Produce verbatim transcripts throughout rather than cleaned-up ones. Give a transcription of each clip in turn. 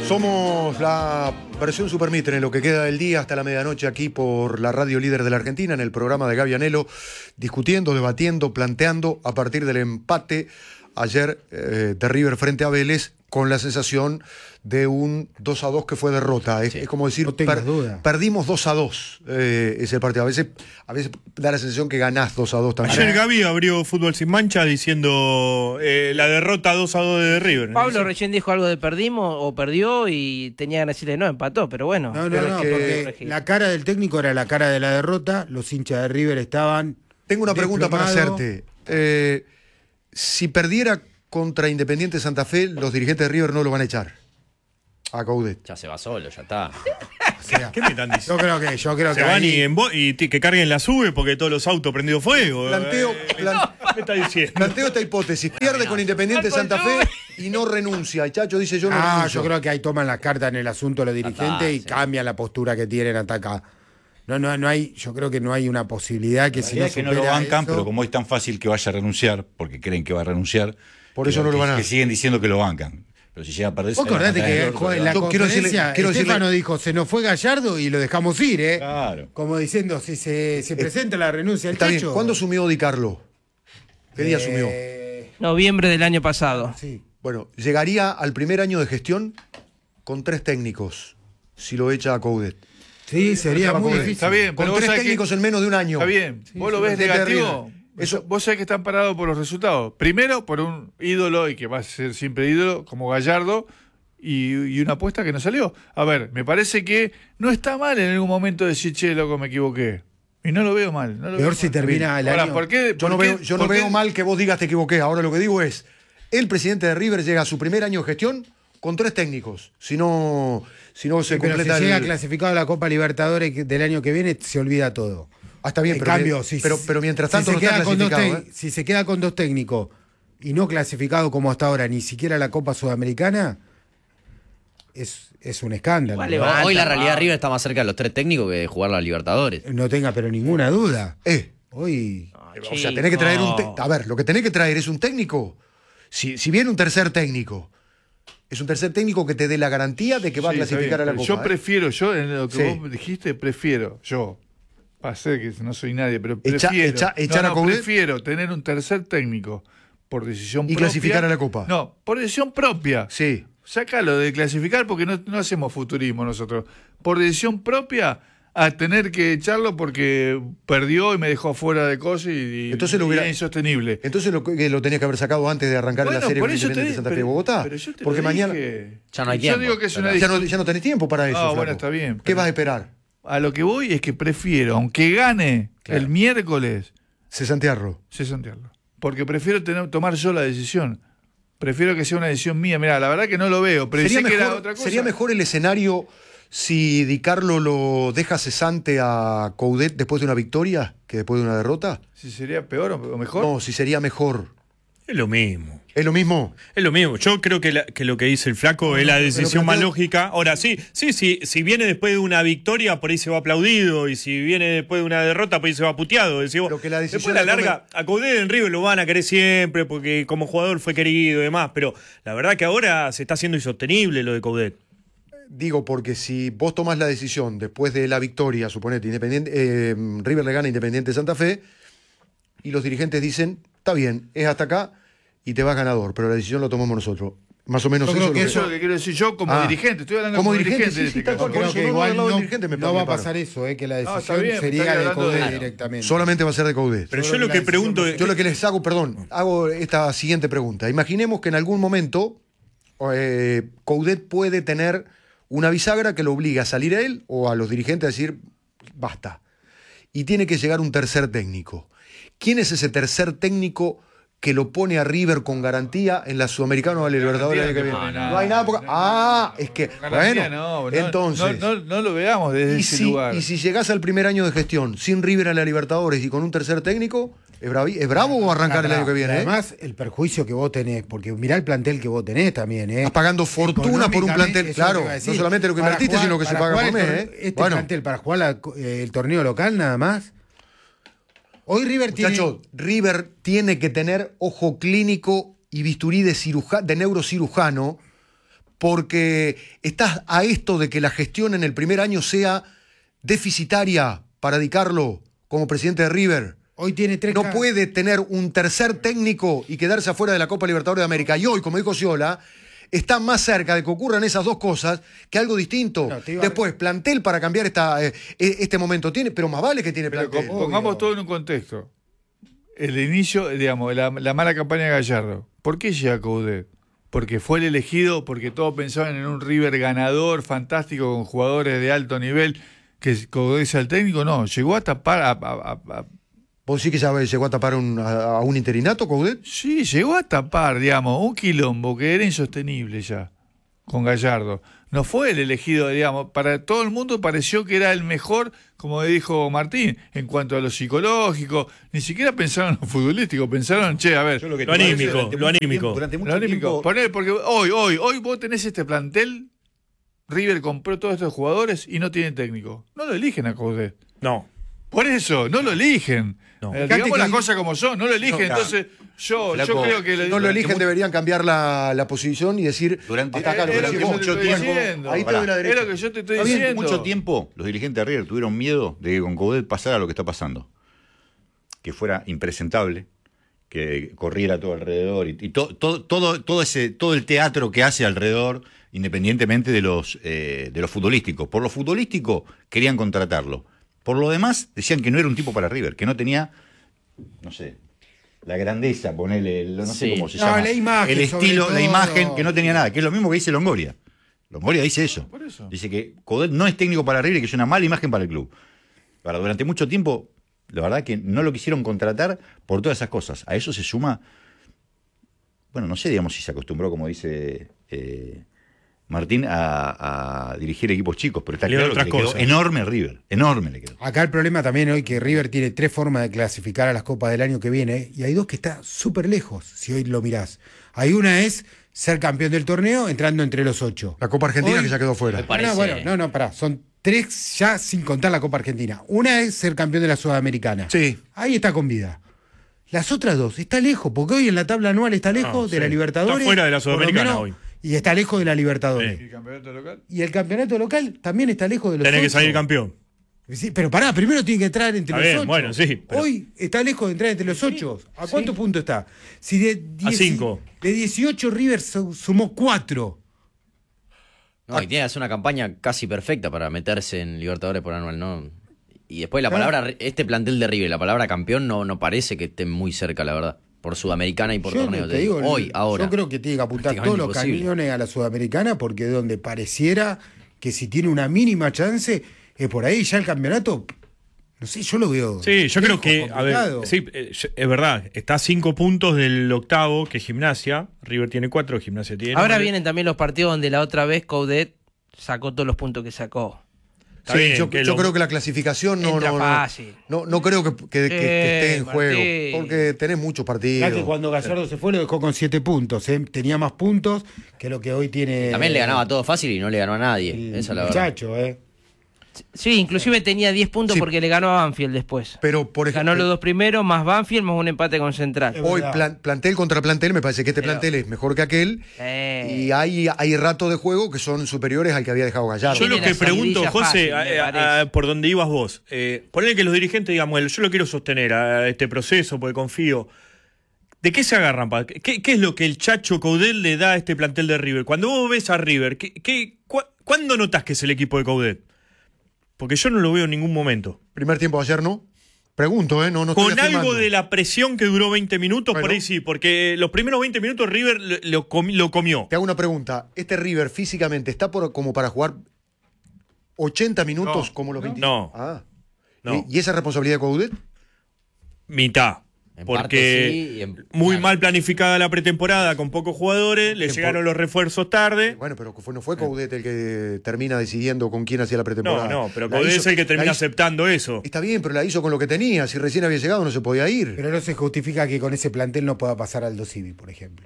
Somos la versión Supermitre en lo que queda del día hasta la medianoche aquí por la radio líder de la Argentina, en el programa de Gaby Anelo, discutiendo, debatiendo, planteando a partir del empate ayer eh, de River frente a Vélez, con la sensación de un dos a dos que fue derrota. Es, sí, es como decir, no per, duda. perdimos dos a dos eh, ese partido. A veces, a veces da la sensación que ganás dos a dos también. Ayer Gaby abrió Fútbol Sin Mancha diciendo eh, la derrota dos a dos de River. Pablo ¿Sí? recién dijo algo de perdimos o perdió y tenía ganas de decirle no, empató, pero bueno. No, no, Pero no, es que- porque la cara del técnico era la cara de la derrota, los hinchas de River estaban... Tengo una pregunta para desplomados. hacerte. Eh, si perdiera contra Independiente Santa Fe, los dirigentes de River no lo van a echar a Coudet. Ya se va solo, ya está. O sea, ¿Qué me están yo diciendo? creo que, yo creo Se que van ahí- y, en bo- y t- que carguen la sube porque todos los autos prendidos fuego. Planteo, Eh, plan- ¿Qué está diciendo? planteo esta hipótesis. Pierde con Independiente Santa Fe y no renuncia. Y Chacho dice yo no Ah, renuncio. yo creo que ahí toman las cartas en el asunto los dirigentes está, y sí. cambian la postura que tienen hasta acá. No, no, no hay, yo creo que no hay una posibilidad que La si realidad no es que no lo supera bancan, eso- pero como es tan fácil que vaya a renunciar, porque creen que va a renunciar, Por eso que- no lo van a- que siguen diciendo que lo bancan. Pero si llega a perder... Vos acordate que en la Yo quiero decirle- conferencia quiero decirle- Estefano dijo, se nos fue Gallardo y lo dejamos ir, ¿eh? Claro. Como diciendo, si se, se presenta la renuncia del Está bien. Chacho... ¿Cuándo asumió Di Carlo? ¿Qué día asumió? Eh, Noviembre del año pasado. sí. Bueno, llegaría al primer año de gestión con tres técnicos, si lo echa a Coudet. Sí, sería muy Coudet. difícil. Está bien, Con pero vos tres sabés que- técnicos en menos de un año. Está bien, vos lo sí, ves sí, negativo. terrible. Eso, Eso- vos sabés que están parados por los resultados. Primero, por un ídolo, y que va a ser siempre ídolo, como Gallardo, y, y una apuesta que no salió. A ver, me parece que no está mal en algún momento decir, che, loco, me equivoqué. Y no lo veo mal. No lo Peor veo si mal. termina el Ahora, año. ¿por qué? Yo no por qué- veo, yo no por qué- veo mal que vos digas te equivoqué. Ahora lo que digo es, el presidente de River llega a su primer año de gestión con tres técnicos. Si no, si no se Pero si completa llega el... clasificado a la Copa Libertadores que- del año que viene, se olvida todo. Ah, está bien, En pero, cambio, mi- si, pero, pero mientras si tanto se no está queda con dos clasificado. tec- ¿eh? si se queda con dos técnicos y no clasificado como hasta ahora, ni siquiera la Copa Sudamericana, es, es un escándalo. Vale, ¿no? va. Hoy la Falta, realidad va. de River está más cerca de los tres técnicos que de jugar la Libertadores. No tenga pero ninguna duda. Eh, Hoy o sea, tenés que traer un... te- A ver, lo que tenés que traer es un técnico. Si, si viene un tercer técnico, es un tercer técnico que te dé la garantía de que va Sí, a está clasificar bien, a la pero Copa. Yo ¿eh? prefiero, yo en lo que Sí. vos dijiste, prefiero, yo, para ser que no soy nadie, pero Echa- prefiero, echa- echar no, a no, Coudet. prefiero tener un tercer técnico por decisión Y propia. clasificar a la Copa. No, por decisión propia. Sí. Sácalo de clasificar porque no, no hacemos futurismo nosotros. Por decisión propia a tener que echarlo porque perdió y me dejó fuera de cosas y, y- Entonces lo y hubiera- era insostenible. Entonces lo, que lo tenías que haber sacado antes de arrancar Bueno, la serie por con eso te Independiente di- Santa Fe de pero- Bogotá. pero yo te Porque lo mañana dije. Ya no hay Yo tiempo. digo que es una Ya ya decisión- no, ya no tenés tiempo para eso. Ah, bueno, flaco. está bien, ¿Qué pero- vas a esperar? A lo que voy es que prefiero, aunque gane Claro. el miércoles, Cesantiarro. sí, Santiago. Porque prefiero tener, tomar yo la decisión. Prefiero que sea una decisión mía. Mira, la verdad que no lo veo, pero Sería sé que era mejor, otra cosa. sería mejor el escenario si Di Carlo lo deja cesante a Coudet después de una victoria que después de una derrota. Si sería peor o mejor. No, si sería mejor. Es lo mismo. ¿Es lo mismo? Es lo mismo. Yo creo que, la- que lo que dice el flaco es la decisión más planteo- lógica. Ahora sí, sí, sí, si viene después de una victoria, por ahí se va aplaudido. Y si viene después de una derrota, por ahí se va puteado. Decís vos, Pero que la decisión después la la larga, a Coudet en River lo van a querer siempre, porque como jugador fue querido y demás. Pero la verdad que ahora se está haciendo insostenible lo de Coudet. Digo, porque si vos tomás la decisión después de la victoria, suponete, Independiente, eh, River le gana a Independiente Santa Fe, y los dirigentes dicen, está bien, es hasta acá y te vas ganador, pero la decisión la tomamos nosotros. Más o menos Yo eso creo es lo que que- Eso es lo que quiero decir yo como Ah. dirigente. Estoy hablando Como como, dirigente, dirigente, sí, en sí, este tal caso. cual. creo eso que no, no, igual no, no, dirigente me no parece va a paro. pasar eso, eh, que la está decisión bien, sería estoy de hablando Coudet de- directamente. Solamente va a ser de Coudet. Pero Solo yo lo la que decisión pregunto no es. Yo lo que les hago, perdón, hago esta siguiente pregunta. Imaginemos que en algún momento eh, Coudet puede tener una bisagra que lo obliga a salir a él o a los dirigentes a decir, basta. Y tiene que llegar un tercer técnico. ¿Quién es ese tercer técnico que lo pone a River con garantía en la Sudamericana o en la Libertadores el año que viene? No, No, no, hay nada porque... no, ah, es que... Garantía bueno, no, no, entonces... No, no, no lo veamos desde y, ese si, lugar. y si llegás al primer año de gestión sin River a la Libertadores y con un tercer técnico, ¿es, bravi- es bravo o arrancar el año que viene? eh? Además, el perjuicio que vos tenés, porque mirá el plantel que vos tenés también, ¿eh? Estás pagando fortuna por un plantel, Económicamente, eso claro, te iba a decir. no solamente lo que Para invertiste, jugar- sino que se para paga jugar por el mes, tor- ¿eh? Este Bueno. plantel para jugar la- eh, el torneo local nada más. Hoy River tiene... Muchachos, River tiene que tener ojo clínico y bisturí de, ciruja- de neurocirujano porque estás a esto de que la gestión en el primer año sea deficitaria para dedicarlo como presidente de River. Hoy tiene tres No ca- puede tener un tercer técnico y quedarse afuera de la Copa Libertadores de América. Y hoy, como dijo Sciolá, está más cerca de que ocurran esas dos cosas que algo distinto. No, te iba a- Después, plantel para cambiar esta, eh, este momento. Tiene, pero más vale que tiene Pero plantel. con- pongamos todo en un contexto. El inicio, digamos, la, la mala campaña de Gallardo. ¿Por qué llega Coudet? Porque fue el elegido, porque todos pensaban en un River ganador, fantástico, con jugadores de alto nivel, que Coudet sea el técnico. No, llegó a tapar a, a- a- a- ¿Vos sí que ya llegó a tapar un- a, a un interinato, Coudet? sí, llegó a tapar, digamos, un quilombo que era insostenible ya con Gallardo. No fue el elegido, digamos, para todo el mundo pareció que era el mejor, como dijo Martín, en cuanto a lo psicológico. Ni siquiera pensaron en lo futbolístico, pensaron, che, a ver, Yo que Lo te parece, anímico, durante lo mucho anímico. tiempo- durante mucho lo anímico. tiempo- Poner, porque hoy, hoy, hoy vos tenés este plantel, River compró todos estos jugadores y no tiene técnico. No lo eligen a Coudet. No. Por eso, no lo eligen. No. Eh, Fíjate digamos que las hay- cosas como son, no lo eligen. No, Entonces, yo, yo Flaco, creo que... Si no lo eligen, deberían cambiar la, la posición y decir. Durante- hasta acá, Es lo que lo decís que vos. yo te mucho estoy tiempo- diciendo. Ahí te doy la Es derecha. lo que yo te estoy Está bien, diciendo. Mucho tiempo los dirigentes de River tuvieron miedo de que con Coudet pasara lo que está pasando. Que fuera impresentable, que corriera todo alrededor y, y to- to- todo, todo, ese, todo el teatro que hace alrededor, independientemente de los, eh, de lo futbolístico. Por lo futbolístico querían contratarlo. Por lo demás decían que no era un tipo para River, que no tenía, no sé, la grandeza, ponele, el- no sé Sí. cómo se No, llama. la imagen, el sobre estilo, todo. la imagen, que no tenía nada, que es lo mismo que dice Longoria. Longoria dice eso. Por eso. Dice que Coudet no es técnico para River y que es una mala imagen para el club. Ahora, durante mucho tiempo, la verdad que no lo quisieron contratar por todas esas cosas. A eso se suma, bueno, no sé, digamos, si se acostumbró, como dice eh, Martín, a, a dirigir equipos chicos, pero está Le dio claro que otras le quedó cosas. enorme River, enorme le quedó. Acá el problema también hoy que River tiene tres formas de clasificar a las copas del año que viene y hay dos que está súper lejos, si hoy lo mirás. Hay una es ser campeón del torneo entrando entre los ocho. La Copa Argentina Hoy- que ya quedó fuera. Me parece- No, bueno, no, no, pará. Son tres ya sin contar la Copa Argentina. Una es ser campeón de la Sudamericana. Sí. Ahí está con vida. Las otras dos está lejos, porque hoy en la tabla anual está lejos No, de sí. la Libertadores. Está fuera de la por lo Sudamericana menos, hoy. Y está lejos de la Libertadores. Sí. ¿Y el campeonato local? Y el campeonato local también está lejos de los Tenés que ocho. salir campeón. Sí, pero pará, primero tiene que entrar entre Está los bien, ocho. bueno, sí, pero- Hoy está lejos de entrar entre los ocho. ¿A cuántos puntos está? Si de dieci- cinco. De dieciocho River su- sumó cuatro. No, y tiene que hacer una campaña casi perfecta para meterse en Libertadores por anual, ¿no? Y después la palabra, este plantel de River, la palabra campeón no, no parece que esté muy cerca, la verdad. Por Sudamericana y por Yo torneo. te te digo. digo, Hoy, ahora. Yo creo que tiene que apuntar Prácticamente todos los imposible. cañones a la Sudamericana porque es donde pareciera que si tiene una mínima chance, es por ahí ya el campeonato. No sé, yo lo veo. Sí, yo creo lejos, que, a ver, complicado. sí, eh, es verdad, está a cinco puntos del octavo, que es Gimnasia. River tiene cuatro, Gimnasia tiene Ahora nueve. vienen también los partidos donde la otra vez Coudet sacó todos los puntos que sacó. Está Sí, bien, yo que yo lo- creo que la clasificación no, Entra no, no, fácil. no, no creo que, que- que- que Eh, esté en juego. Martín. Porque tenés muchos partidos. Mirá que cuando Gallardo se fue lo dejó con siete puntos. ¿eh? Tenía más puntos que lo que hoy tiene. También le ganaba todo fácil y no le ganó a nadie. el Esa es la verdad. muchacho, ¿eh? Sí, inclusive tenía diez puntos Sí. porque le ganó a Banfield después. Pero, por Ganó ejemplo, los dos primeros, más Banfield, más un empate con Central. Es hoy verdad. plan- plantel contra plantel, me parece que este Pero- plantel es mejor que aquel. Eh. Y hay, hay ratos de juego que son superiores al que había dejado Gallardo. Yo lo Tiene que la pregunto, salidilla José, fácil, a- me a- a- parece. por donde ibas vos, eh, ponele que los dirigentes digan, bueno, yo lo quiero sostener a este proceso porque confío. ¿De qué se agarran? pa? ¿Qué, qué es lo que el Chacho Coudet le da a este plantel de River? Cuando vos ves a River, ¿qué, qué, cu- ¿cuándo notás que es el equipo de Coudet? Porque yo no lo veo en ningún momento. Primer tiempo de ayer, ¿no? Pregunto, ¿eh? No, no estoy Con algo afirmando. de la presión que duró veinte minutos, por Bueno. ahí sí, porque los primeros veinte minutos River lo, lo comi- lo comió. Te hago una pregunta. ¿Este River físicamente está por, como para jugar ochenta minutos No, como los veinte? no. Ah. No. ¿Y, y esa responsabilidad de Coudet? Mitad. En Porque parte sí, y en- muy claro. mal planificada la pretemporada con pocos jugadores, le Tempo- llegaron los refuerzos tarde. Bueno, pero fue- no fue Coudet el que termina decidiendo con quién hacía la No, pretemporada. no, pero La Coudet hizo- es el que la termina hizo- aceptando eso. Está bien, pero la hizo con lo que tenía. Si recién había llegado no se podía ir. Pero no se justifica que con ese plantel no pueda pasar Aldo Civi, por ejemplo.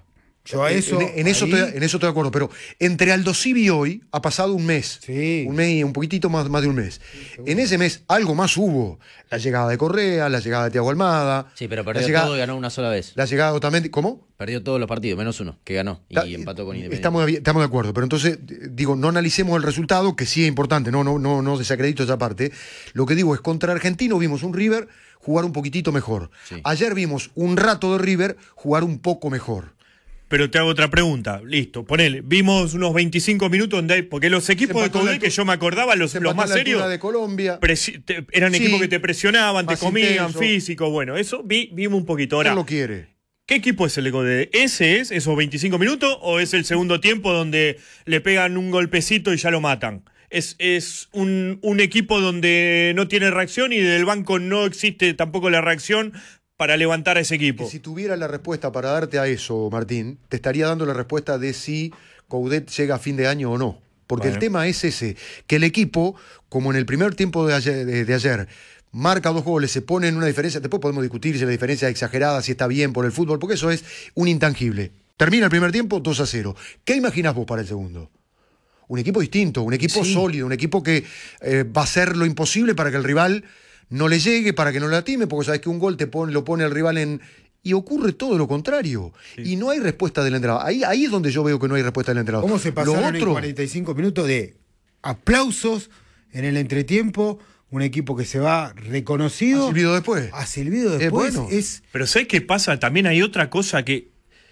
Yo a eso, en, en eso ahí- estoy, en eso estoy de acuerdo, pero entre Aldosivi y hoy ha pasado un mes. Sí. Un mes y un poquitito más, más de un mes. En ese mes algo más hubo. La llegada de Correa, la llegada de Thiago Almada. Sí, pero la perdió llegada, todo y ganó una sola vez. La llegada de Otamendi. ¿Cómo? Perdió todos los partidos, menos uno, que ganó. Y Ta- empató con Independiente. Estamos de, estamos de acuerdo, pero entonces, eh, digo, no analicemos el resultado, que sí es importante, no, no, no, no desacredito esa parte. Lo que digo es, contra Argentino vimos un River jugar un poquitito mejor. Sí. Ayer vimos un rato de River jugar un poco mejor. Pero te hago otra pregunta, listo, ponele, vimos unos veinticinco minutos donde hay, porque los equipos de empató la Coudet que altu- yo me acordaba, los, Se los empató más la altura serios, de Colombia. presi- te- eran Sí, equipos que te presionaban, te más comían, intenso. físico, bueno, eso vi, vimos un poquito. ¿Quién Ahora, lo quiere? ¿qué equipo es el de Coudet? ¿Ese es esos veinticinco minutos o es el segundo tiempo donde le pegan un golpecito y ya lo matan? Es, es un, un equipo donde no tiene reacción y del banco no existe tampoco la reacción para levantar a ese equipo. Que si tuviera la respuesta para darte a eso, Martín, te estaría dando la respuesta de si Coudet llega a fin de año o no. Porque Bueno. el tema es ese, que el equipo, como en el primer tiempo de ayer, de, de ayer, marca dos goles, se pone en una diferencia, después podemos discutir si la diferencia es exagerada, si está bien por el fútbol, porque eso es un intangible. Termina el primer tiempo dos a cero. ¿Qué imaginás vos para el segundo? Un equipo distinto, un equipo Sí. sólido, un equipo que eh, va a hacer lo imposible para que el rival no le llegue, para que no le latime, porque sabes que un gol te pone, lo pone el rival en... Y ocurre todo lo contrario. Y no hay respuesta del entrenador. Ahí, ahí es donde yo veo que no hay respuesta del entrenador. ¿Cómo se pasaron Lo en otro, cuarenta y cinco minutos de aplausos en el entretiempo? Un equipo que se va reconocido. ¿ha silbido después? A silbido Es después. bueno. Es, Pero ¿sabes qué pasa? También hay otra cosa que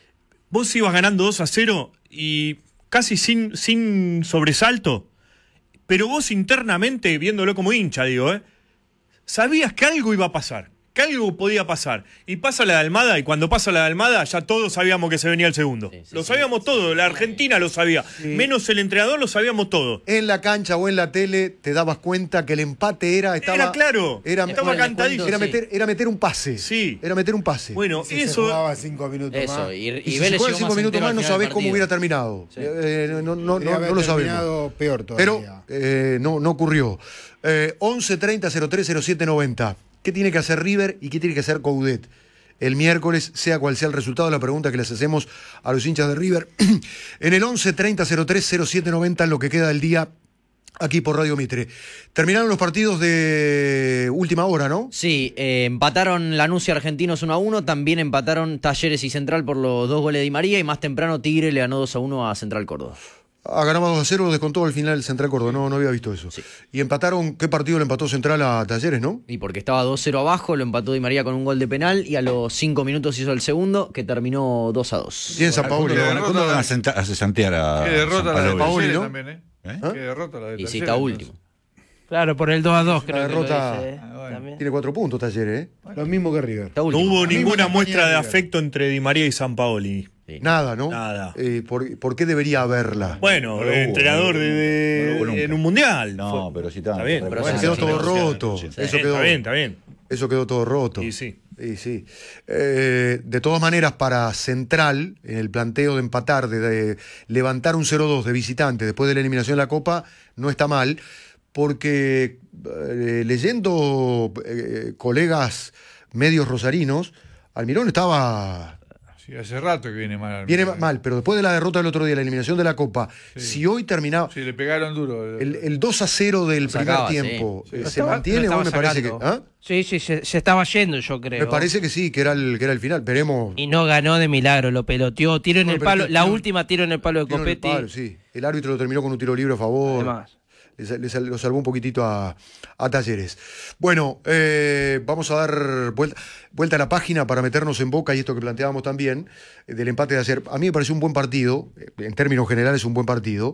vos ibas ganando dos a cero y casi sin, sin sobresalto, pero vos internamente, viéndolo como hincha, digo, ¿eh? sabías que algo iba a pasar, que algo podía pasar. Y pasa la de Almada, y cuando pasa la de Almada, ya todos sabíamos que se venía el segundo. Sí, sí, lo sí. sabíamos todo, la Argentina lo sabía. Menos el entrenador, lo sabíamos todo. En la cancha o en la tele te dabas cuenta que el empate era... Estaba, Era claro, Era, estaba era- cantadísimo. Era sí. meter, era meter un pase. Sí. Era meter un pase. Bueno, si se eso... jugaba cinco minutos Eso, más. y, y y si se Vélez juegan llegó cinco más minutos entero más al no final del sabés cómo partido. hubiera terminado. Sí. Eh, no, no, no, Podría no, haber no lo sabemos. terminado peor todavía. Pero eh, no, no ocurrió. Eh, once treinta cero tres cero siete noventa. ¿Qué tiene que hacer River y qué tiene que hacer Coudet? El miércoles, sea cual sea el resultado de la pregunta que les hacemos a los hinchas de River. En el once treinta cero tres cero siete noventa, en lo que queda del día, aquí por Radio Mitre. Terminaron los partidos de última hora, ¿no? Sí, eh, empataron Lanús y Argentinos uno a uno, también empataron Talleres y Central por los dos goles de Di María y más temprano Tigre le ganó dos a uno a Central Córdoba. Ah, ganaba dos a cero, lo descontó al final el Central Córdoba. No, no había visto eso. Sí. Y empataron, ¿qué partido le empató Central a Talleres, no? Y porque estaba dos cero abajo, lo empató Di María con un gol de penal y a los cinco minutos hizo el segundo, que terminó dos a dos. Tiene San Paoli. ¿Cuándo ¿no? lo- ¿Cuándo lo van a, senta- a cesantear a Qué derrota la de San Paoli? Paoli, Talleres ¿no? también, ¿eh? ¿Eh? Qué derrota la de Y sí, Talleres, está entonces. último. Claro, por el dos a dos creo La que lo derrota- dice, ¿eh? Ah, bueno. También. Tiene cuatro puntos Talleres, ¿eh? Lo mismo que River. Está No último. hubo misma ninguna campaña muestra de de River. afecto entre Di María y San Paoli. Sí. Nada, ¿no? Nada. Eh, ¿por, por qué debería haberla? Bueno, No lo hubo, entrenador no lo de, hubo, de- no lo hubo nunca. en un mundial. No, Fue- pero si tanto. Está bien, pero Bueno, sí, quedó sí, todo sí, roto. sí, sí. Eso Está bien, quedó, está bien, está bien. Eso quedó todo roto. Y sí. Y sí. Eh, de todas maneras, para Central, en el planteo de empatar, de, de levantar un cero dos de visitante después de la eliminación de la Copa, no está mal, porque eh, leyendo eh, colegas medios rosarinos, Almirón estaba... Sí, hace rato que viene mal. Viene mal, pero después de la derrota del otro día, la eliminación de la Copa, si hoy terminaba... Sí, le pegaron duro. El, el dos a cero del Lo primer sacaba, tiempo sí. eh, Lo se estaba- mantiene, lo o me estaba parece que... sacando. ¿ah? Sí, sí, se, se estaba yendo, yo creo. Me parece que sí, que era el, que era el final. Veremos. Y no ganó de milagro, lo peloteó, tiro en No, el pero palo, tiro- la tiro- última tiro en el palo de Tiro en el Copetti. palo, sí. El árbitro lo terminó con un tiro libre a favor. Además. Le sal- le sal- lo salvó un poquitito a, a Talleres. Bueno, eh, vamos a dar vuelta, vuelta a la página para meternos en Boca y esto que planteábamos también, eh, del empate de ayer. A mí me pareció un buen partido, eh, en términos generales un buen partido.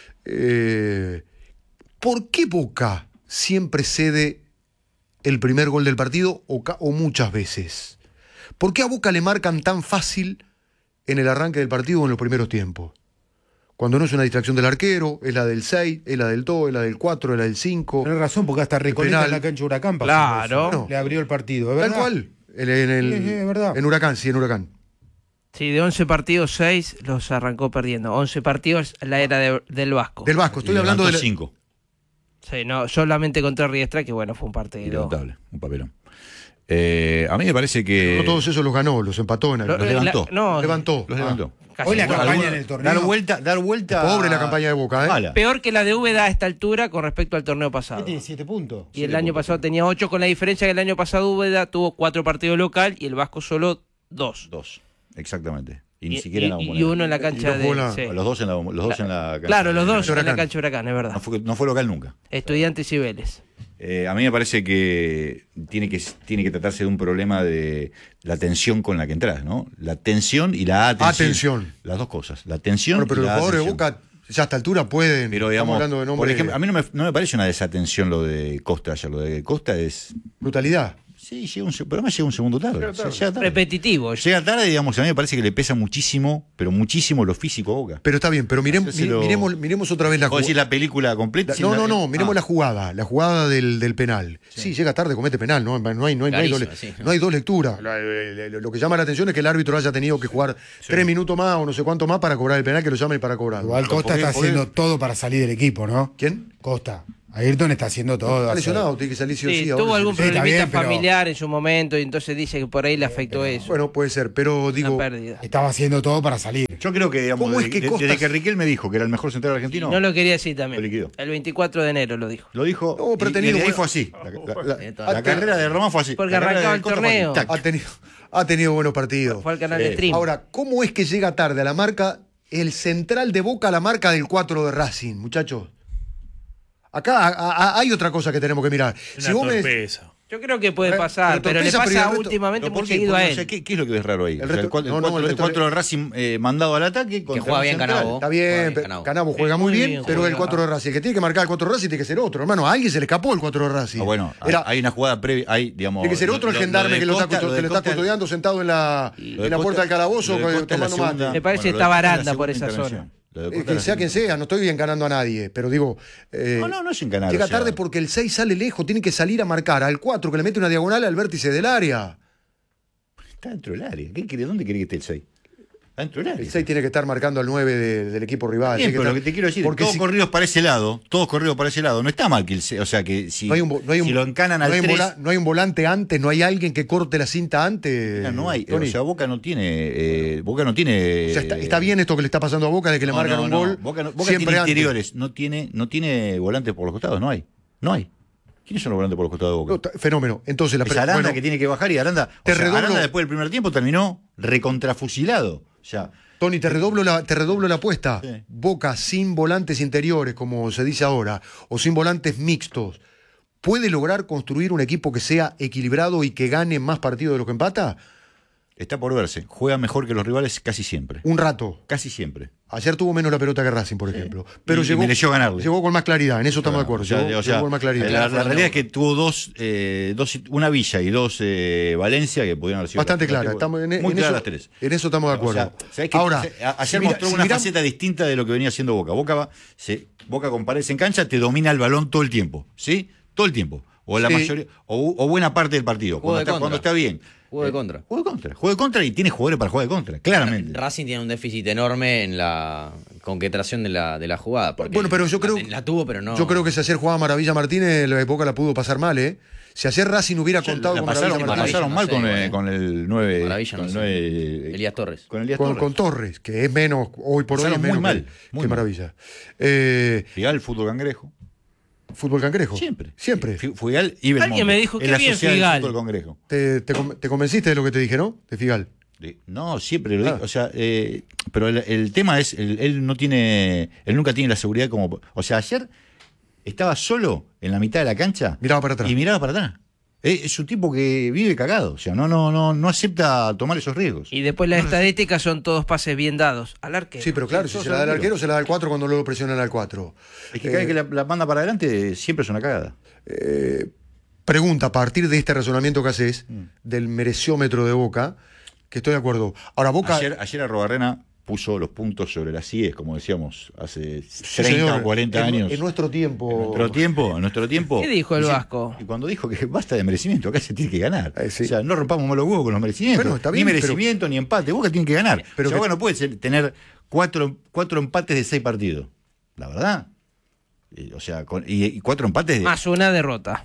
Eh, ¿Por qué Boca siempre cede el primer gol del partido o, ca- o muchas veces? ¿Por qué a Boca le marcan tan fácil en el arranque del partido o en los primeros tiempos? Cuando no es una distracción del arquero, es la del seis, es la del dos, es la del cuatro, es la del cinco. Tenés razón, porque hasta Recoleta penal. en la cancha de Huracán pasó Claro. eso. Le abrió el partido, ¿es Tal verdad? cual. En, en el, Sí, sí, es verdad. en Huracán, sí, en Huracán. Sí, de once partidos, seis los arrancó perdiendo. once partidos, la era de- del Vasco. Del Vasco, estoy Y hablando levantó de... cinco. Sí, no, solamente contra Riestra, que bueno, fue un partido. Inlevantable, un papelón. Eh, a mí me parece que. No todos esos los ganó, los empató en el... Lo- Los levantó. la- no, levantó. Los Ah. levantó. Casi Hoy la todas. campaña en el torneo. Dar vuelta, dar vuelta. Pobre la campaña de Boca, ¿eh? Mala. Peor que la de Úbeda a esta altura con respecto al torneo pasado. Tiene siete puntos. Y el año pasado tenía ocho, con la diferencia que el año pasado Úbeda tuvo cuatro partidos local y el Vasco solo dos. Dos, exactamente. Y ni Y, siquiera en la y- y Bombonera. uno en la cancha los de... bola- sí. Los dos en la, los dos en la cancha. Claro, los dos en Huracán. la cancha Huracán, es verdad. No fue, no fue local nunca. Estudiantes y Vélez. Eh, a mí me parece que tiene que tiene que tratarse de un problema de la tensión con la que entras, ¿no? La tensión y la atención. Atención. Las dos cosas. La tensión Bueno, pero y los la jugadores de atención. Boca ya a esta altura pueden. Pero Estamos digamos, hablando de por nombres. ejemplo, a mí no me, no me parece una desatención lo de Costa ayer. Lo de Costa es. Brutalidad. Sí, llega un, se- pero además llega un segundo tarde. O sea, llega tarde. Repetitivo. Llega tarde, digamos, a mí me parece que le pesa muchísimo, pero muchísimo lo físico a Boca. Pero está bien, pero mirem- Hacérselo- mi- miremos, miremos otra vez la ¿Puedo decir jugada. la película completa? Sí, No, la- no, no, miremos Ah. la jugada, la jugada del, del penal. Sí. llega tarde, comete penal, no, no, hay, no, hay, no, hay, Clarísimo, doble- sí. no hay dos lecturas. Lo, lo- lo que llama la atención es que el árbitro haya tenido que jugar tres minutos más o no sé cuánto más para cobrar el penal, que lo llamen para cobrar. Igual Costa Porque- está porque- haciendo todo para salir del equipo, ¿no? ¿Quién? Costa. Ayrton está haciendo todo. Está hace- lesionado, tiene que salir sí o Sí, sí. tuvo ahora algún sí. Sí, está problemita bien, pero- familiar en su momento y entonces dice que por ahí le afectó eso. Bueno, puede ser, pero digo, Una pérdida. Estaba haciendo todo para salir. Yo creo que, digamos, ¿Cómo es desde, que Costa- desde que Riquelme dijo que era el mejor central argentino, No lo quería decir también. Lo liquidó. El veinticuatro de enero lo dijo. lo dijo. No, pero y- ha tenido y desde ahí buena- fue así. La, la- la- Ha la tenido- carrera de Román fue así. Porque La carrera arrancaba de el Costa fue así. torneo. Tac. ha tenido, ha tenido buenos partidos. Fue al canal de Sí. stream. Ahora, ¿cómo es que llega tarde a la marca el central de Boca a la marca del cuatro de Racing, muchachos? Acá a- a- hay otra cosa que tenemos que mirar. Una Si vos me- torpeza. Yo creo que puede Pero- pasar, pero pero, le torpeza, pero y el pasa resto- últimamente ¿Pero muy por qué? seguido Porque, a o él. sea, ¿qué, qué es lo que ves raro ahí? El O sea, resto- el cuatro, no, el no, cuatro- el el resto- cuatro de Racing eh, mandado al ataque. contra juega un bien central. Canabo. Está Juega bien, bien pero Canabo. Canabo juega Es muy muy bien, bien, pero juega. el cuatro de Racing, el que tiene que marcar el cuatro de Racing tiene que ser otro. Hermano, a alguien se le escapó el cuatro de Racing. Ah, bueno, hay- Era- hay una jugada previa, hay, digamos... tiene que ser otro el lo- lo- gendarme lo de que lo está, Costa- custo- lo de que lo está Costa- custodiando sentado en la, lo de en la Costa- puerta del calabozo lo de co- Costa es la tomando mate. segunda- Me parece bueno, que lo de está Costa es la Baranda por segunda esa intervención. zona. Lo de Eh, Costa que es sea la quien segunda. sea, no estoy encanando a nadie, pero digo. eh, No, no, no es encanar, Llega o sea- tarde porque el seis sale lejos, tiene que salir a marcar al cuatro que le mete una diagonal al vértice del área. Está dentro del área. ¿Qué quiere? ¿Dónde quiere que esté el seis? Está dentro del área. El seis tiene que estar marcando al nueve de- del equipo rival. Bien, tiene pero que lo que estar- te quiero decir, porque todos si- corridos para ese lado, todos corridos para ese lado, no está mal que el se- o sea que si, no hay un, vo- no hay un- si lo encanan al no hay un tres, vola- no hay un volante antes, no hay alguien que corte la cinta antes. mira, no hay, Tony. o sea, Boca no tiene, eh, Boca no tiene. O sea, está, eh, está bien esto que le está pasando a Boca de que le no, marcan no, un no. gol. Boca, no- Boca siempre tiene antes. interiores, no tiene, no tiene volantes por los costados, no hay, no hay. ¿Quiénes son los volantes por los costados de Boca? No, ta- fenómeno. Entonces la Es pre- Aranda bueno, que tiene que bajar y Aranda, o te sea, redoblo- Aranda después del primer tiempo terminó recontrafusilado. O sea, Tony, te redoblo la, te redoblo la apuesta. Sí. Boca sin volantes interiores, como se dice ahora, o sin volantes mixtos, ¿puede lograr construir un equipo que sea equilibrado y que gane más partidos de lo que empata? está por verse. Juega mejor que los rivales casi siempre. Un rato. Casi siempre. Ayer tuvo menos la pelota que Racing, por ejemplo. Pero Y- y llegó, mereció ganarle. llegó con más claridad, en eso estamos de acuerdo. O sea, llegó, o sea, llegó con más claridad. La, la realidad es que tuvo dos, eh, dos una Villa y dos eh, Valencia que pudieron haber sido Bastante las- clara. las- Estamos en, muy en claras eso, las tres. En eso estamos de O sea, acuerdo. ¿sabés qué? Ahora, A- ayer si mira- mostró si una miramos- faceta distinta de lo que venía haciendo Boca. Boca va, se, Boca con paredes en cancha te domina el balón todo el tiempo, ¿sí? Todo el tiempo. O la Sí. mayoría, o, o buena parte del partido. Juego Cuando de está, contra. cuando está bien. Juego de Eh, contra. Juego de contra. Juego de contra y tiene jugadores para jugar de contra, claramente. Racing tiene un déficit enorme en la conquetación de la, de la jugada. porque Bueno, pero yo creo- La, la tuvo, pero no. Yo creo que si ayer jugaba Maravilla Martínez, la época la pudo pasar mal, ¿eh? Si ayer Racing hubiera contado la con pasaron, Maravilla la Martínez. pasaron mal Maravilla, con, no sé, eh, igual, con el nueve. Maravilla, con no el sé. nueve Elías Torres. Con Elías Con, Torres. con Torres, que es menos, hoy por hoy es Pasaron muy menos mal, que, muy que mal. Maravilla. Eh, Figal, fútbol cangrejo. fútbol cangrejo. Siempre. Siempre. Fi- Figal y Belmonte. Alguien me dijo, Es qué la bien sociedad del Figal. fútbol cangrejo. ¿Te, te, con- te convenciste de lo que te dije, no? De Figal. De- No, siempre lo Ah. digo. O sea, eh, pero el, el tema es, el- él no tiene, él nunca tiene la seguridad como. O sea, ayer estaba solo en la mitad de la cancha. Miraba para atrás. Y miraba para atrás. Es, es un tipo que vive cagado. O sea, no, no, no, no acepta tomar esos riesgos. Y después las estadísticas son todos pases bien dados al arquero. Sí, pero claro, Sí, si sos se la da al arquero. arquero, se la da al cuatro cuando luego presionan al cuatro. Es que cada vez que la, la manda para adelante siempre es una cagada. Pregunta, a partir de este razonamiento que haces, Mm. del mereciómetro de Boca, que estoy de acuerdo. Ahora, Boca. Ayer, ayer Arrobarrena puso los puntos sobre las I E S, como decíamos, hace Sí, treinta señor, o cuarenta en- años. En nuestro tiempo. En nuestro tiempo, en nuestro tiempo. ¿Qué dijo el Dice- Vasco? Y cuando dijo que basta de merecimiento, acá se tiene que ganar. Eh, sí. O sea, no rompamos más los huevos con los merecimientos. Bueno, está bien, ni pero- merecimiento, ni empate. Boca tiene que ganar. Pero Pero o sea, que- Boca no puede ser- tener cuatro, cuatro empates de seis partidos. La verdad. Eh, O sea, con- y, y cuatro empates de. Más una derrota. Pará.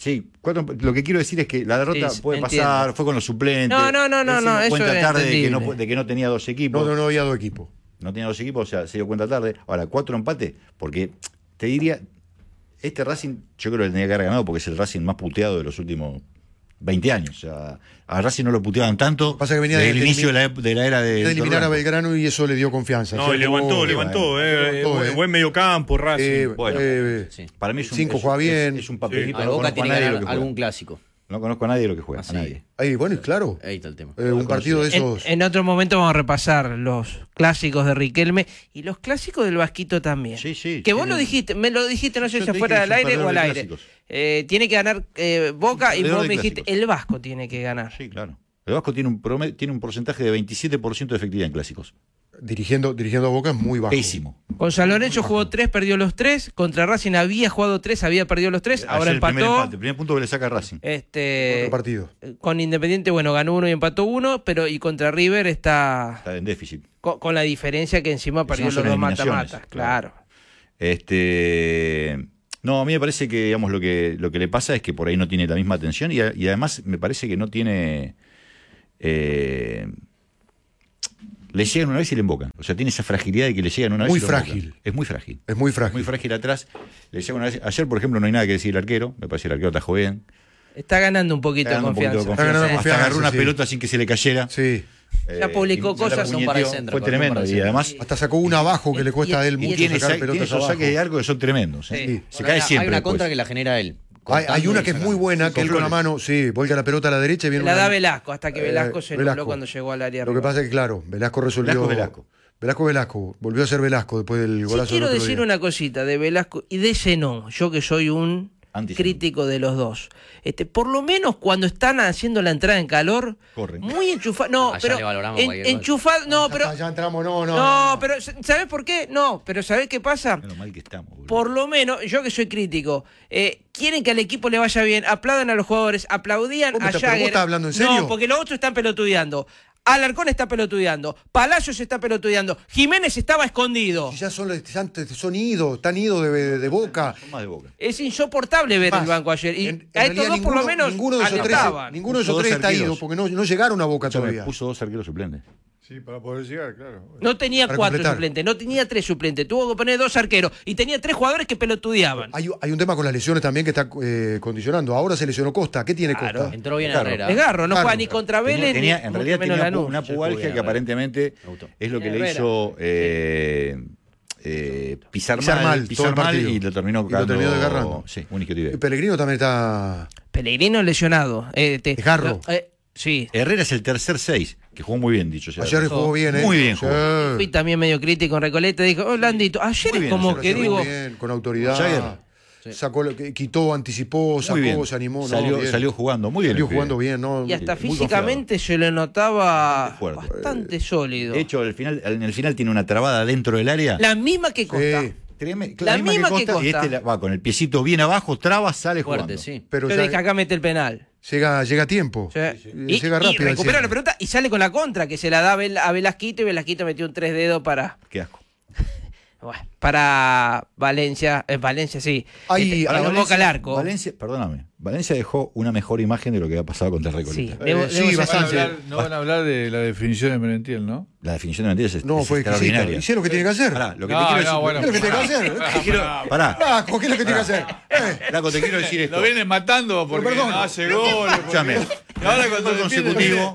Sí, cuatro, lo que quiero decir es que la derrota Sí, puede entiendo. pasar, fue con los suplentes. No, no, no, no, Él se no, dio eso cuenta es tarde de que, no, entendible. de que no tenía dos equipos. No, no, no había dos equipos. No tenía dos equipos, o sea, se dio cuenta tarde. Ahora, cuatro empates, porque te diría, este Racing yo creo que tenía que haber ganado porque es el Racing más puteado de los últimos veinte años. O sea, a Racing no lo puteaban tanto Pasa que venía desde de- el de inicio de elimi- la, de la era de, De eliminar a Torrano. Belgrano y eso le dio confianza. No, O sea, y levantó, tuvo- levantó. eh, levantó, eh, eh. buen mediocampo, Racing. Eh, Bueno, eh, Sí. Para mí es un, Cinco es- juega es- bien. Es, un papelito, Al no Boca conozco a tiene que nadie de lo ganar que juega. algún clásico. No conozco a nadie de lo que juega, Así. a nadie. ahí, bueno, y claro. Ahí está el tema. Eh, un partido de En, esos. en otro momento vamos a repasar los clásicos de Riquelme y los clásicos del Vasquito también. Sí, sí, Que vos tiene- lo dijiste, me lo dijiste, no sé Yo si te fuera dije al que es un aire o al perdedor de aire. clásicos. Eh, tiene que ganar eh, Boca y perdedor vos de me dijiste, clásicos. el Vasco tiene que ganar. Sí, claro. El Vasco tiene un, promedio, tiene un porcentaje de veintisiete por ciento de efectividad en clásicos. Dirigiendo, dirigiendo a Boca es muy bajo. Pésimo. Con San Lorenzo jugó tres, perdió los tres. Contra Racing había jugado tres, había perdido los tres. Ahora Ayer el primer empató. empate, el primer punto que le saca a Racing. Este, Otro partido. con Independiente, bueno, ganó uno y empató uno, pero y contra River está Está en déficit. con, con la diferencia que encima perdió Encima los son dos eliminaciones, mata-mata. claro. Claro. Este, no, a mí me parece que digamos lo que lo que le pasa es que por ahí no tiene la misma atención y, a- y además me parece que no tiene eh, le llegan una vez y le embocan. O sea, tiene esa fragilidad de que le llegan una vez Muy y lo embocan. frágil. Es muy frágil. Es muy frágil. Muy frágil atrás. Le llega una vez. Ayer, por ejemplo, no hay nada que decir el arquero. Me parece que el arquero atajó bien. Está ganando un poquito de Ganando un confianza. poquito de Está ganando confianza. Hasta confianza, agarró una sí. pelota sin que se le cayera. Sí. Ya publicó y se la cosas, son para el puñeteó. centro, Fue corrió tremendo. para el Y centro. además Hasta sacó una abajo que le cuesta a él y- y mucho tiene, sacar esa- tiene pelotas esos abajo. saques de arco que son tremendos. ¿eh? Sí. Se cae siempre. Hay una después. contra que la genera él. Hay, hay cortando una y que es muy sacando. buena, Sí, que él con la Flores. mano, sí, vuelca la pelota a la derecha y viene La una- da Velasco, hasta que Eh, Velasco se Velasco. nubló cuando llegó al área. Lo que rival. pasa es que, claro, Velasco resolvió. Velasco, Velasco. Velasco, Velasco. Volvió a ser Velasco después del Sí golazo. quiero del otro decir día. una cosita de Velasco y de Zenón, yo que soy un Anti-Zenón. crítico de los dos. Este, por lo menos cuando están haciendo la entrada en calor, Corren. muy enchufado. No, Allá pero le valoramos en- cualquier cosa. enchufado, no, Ya pero está, ya entramos, no, no. no, pero ¿sabes por qué? No, pero ¿sabes qué pasa? Menos mal que estamos. boludo. Por lo menos, yo que soy crítico, eh, quieren que al equipo le vaya bien, aplaudan a los jugadores, aplaudían ¿Cómo a está- pero vos Jagger. estás hablando en serio? No, porque los otros están pelotudeando. Alarcón está pelotudeando, Palacios está pelotudeando, Jiménez estaba escondido. Si ya son, ya son idos, están idos de, de Boca. Son más de Boca. Es insoportable ver Más, el banco ayer. Y en- en a estos realidad dos por lo ninguno- menos ninguno de esos tres, alentaban. ninguno de Puso esos dos tres está arqueros. ido porque no, no llegaron a Boca Escuchame, todavía. puso dos arqueros suplentes. Sí, para poder llegar, claro. No tenía Para cuatro completar. suplentes, no tenía tres suplentes. Tuvo que poner dos arqueros. Y tenía tres jugadores que pelotudeaban. Hay, hay un tema con las lesiones también que está eh, condicionando. Ahora se lesionó Costa. ¿Qué tiene Claro. Costa? Entró bien Claro. Herrera. Es garro, no Claro. juega ni contra Vélez Tenía, ni en mucho realidad menos tenía Lanús. una Sí, pubalgia bien, que aparentemente Me gustó. es lo que le Herrera. hizo eh, eh, pisar, Pisar mal, mal todo pisar el mal partido. y lo terminó Y lo terminó cagando- desgarrando. Sí, un isquiotibial. Y Pellegrino también está. Pellegrino lesionado. Eh, te- Es garro. eh, sí. Herrera es el tercer seis, que jugó muy bien, dicho sea. Ayer de jugó bien, ¿eh? Muy bien Sí. jugó. Fui también medio crítico en Recoleta. Dijo, oh, Landito, ayer Muy es bien, como ayer que Muy digo. bien, con autoridad. Jagger. Sacó, lo que- quitó, anticipó, sacó, Muy bien. se animó. no, Salió, bien. salió jugando muy bien. Salió el pibe. jugando bien, ¿no? Y hasta muy físicamente se le notaba Muy fuerte. bastante sólido. De hecho, al final, en el final tiene una trabada dentro del área. La misma que Costa. Sí. Treme- la misma que Costa, y Costa. este la- va con el piecito bien abajo, traba, sale Fuerte, jugando. sí. Pero Yo ya dije, acá mete el penal. llega, llega a tiempo. Sí. Eh, Y, llega y rápido. al recupera cierre. la pelota y sale con la contra, que se la da a Vel- a Velasquito y Velasquito metió un tres dedos para, Qué asco. bueno, para Valencia. eh, Valencia, sí. Hay- Este, Ahora, que no boca al arco. Valencia, perdóname, Valencia dejó una mejor imagen de lo que había pasado contra el Recoleta. Sí, debo- Eh, debo sí, ser- Van a bastante. hablar- no van a hablar de la definición de Merentiel, ¿no? La definición de mentiras es, No, es fue exquisita. extraordinaria. ¿Y sé lo que tiene que hacer? Pará, lo que No, te quiero no, decir. bueno. ¿Qué es lo que tiene que hacer? te quiero- pará, Flaco, ¿qué es lo que tiene que hacer? Eh, Flaco, te quiero decir esto. Lo vienen matando porque Pero perdón. no hace goles. Escúchame. porque- Y ahora cuando Gol defiende- consecutivo.